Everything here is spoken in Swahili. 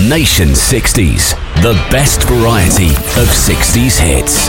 Nation 60s, the best variety of 60s hits.